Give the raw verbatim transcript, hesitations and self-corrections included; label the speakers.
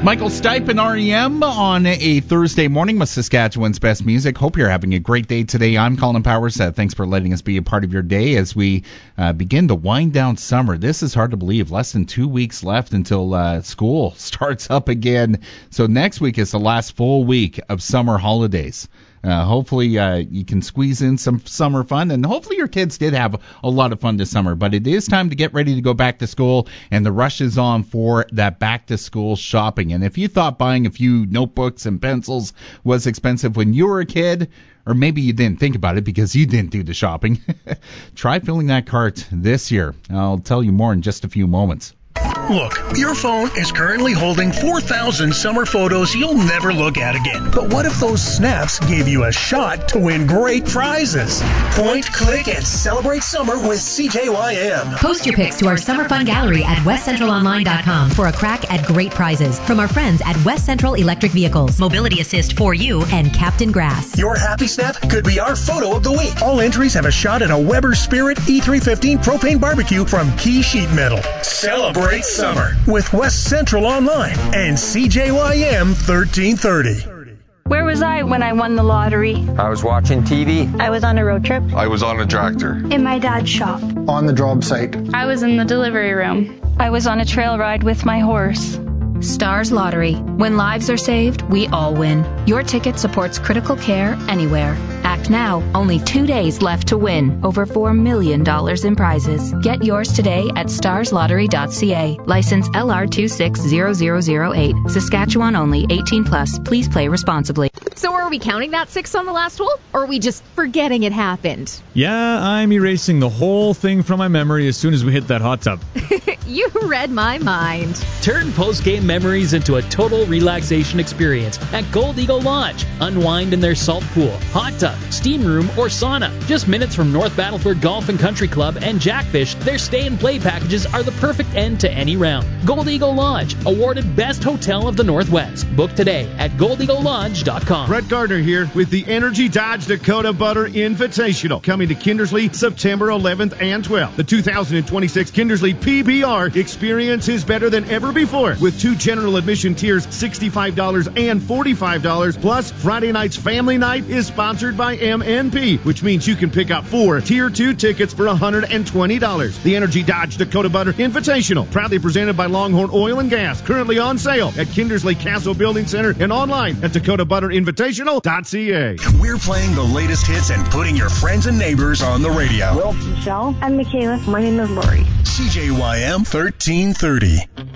Speaker 1: Michael Stipe and R E M on a Thursday morning with Saskatchewan's best music. Hope you're having a great day today. I'm Colin Powers. Uh, thanks for letting us be a part of your day as we uh, begin to wind down summer. This is hard to believe. Less than two weeks left until uh, school starts up again. So next week is the last full week of summer holidays. Uh, hopefully uh, you can squeeze in some summer fun, and hopefully your kids did have a lot of fun this summer. But it is time to get ready to go back to school, and the rush is on for that back-to-school shopping. And if you thought buying a few notebooks and pencils was expensive when you were a kid, or maybe you didn't think about it because you didn't do the shopping, try filling that cart this year. I'll tell you more in just a few moments.
Speaker 2: Look, your phone is currently holding four thousand summer photos you'll never look at again. But what if those snaps gave you a shot to win great prizes? Point, click, and celebrate summer with C J Y M.
Speaker 3: Post your pics to our Summer Fun Gallery at west central online dot com for a crack at great prizes from our friends at West Central Electric Vehicles, Mobility Assist for You, and Captain Grass.
Speaker 2: Your happy snap could be our photo of the week. All entries have a shot at a Weber Spirit E three fifteen propane barbecue from Key Sheet Metal. Celebrate summer with West Central Online and C J Y M thirteen thirty.
Speaker 4: Where was I when I won the lottery?
Speaker 5: I was watching T V.
Speaker 4: I was on a road trip.
Speaker 6: I was on a tractor.
Speaker 4: In my dad's shop.
Speaker 7: On the job site.
Speaker 8: I was in the delivery room.
Speaker 4: I was on a trail ride with my horse.
Speaker 9: Stars Lottery. When lives are saved, we all win. Your ticket supports critical care anywhere. Act now. Only two days left to win. Over four million dollars in prizes. Get yours today at stars lottery dot c a. License L R two six zero zero zero eight. Saskatchewan only. eighteen plus. Please play responsibly.
Speaker 10: So are we counting that six on the last hole, or are we just forgetting it happened?
Speaker 11: Yeah, I'm erasing the whole thing from my memory as soon as we hit that hot tub.
Speaker 10: You read my mind.
Speaker 12: Turn post-game memories into a total relaxation experience at Gold Eagle Lodge. Unwind in their salt pool, hot tub, steam room, or sauna. Just minutes from North Battleford Golf and Country Club and Jackfish, their stay and play packages are the perfect end to any round. Gold Eagle Lodge, awarded Best Hotel of the Northwest. Book today at gold eagle lodge dot com.
Speaker 13: Brett Gardner here with the Energy Dodge Dakota Butter Invitational, coming to Kindersley September eleventh and twelfth. The two thousand twenty-six Kindersley P B R experience is better than ever before, with two general admission tiers, sixty-five dollars and forty-five dollars. Plus, Friday night's family night is sponsored by M N P, which means you can pick up four tier two tickets for one hundred twenty dollars. The Energy Dodge Dakota Butter Invitational, proudly presented by Longhorn Oil and Gas, currently on sale at Kindersley Castle Building Center and online at dakota butter invitational dot c a.
Speaker 2: We're playing the latest hits and putting your friends and neighbors on the radio.
Speaker 4: Well, Michelle. I'm Michaela. My name is Lori.
Speaker 2: C J Y M thirteen thirty.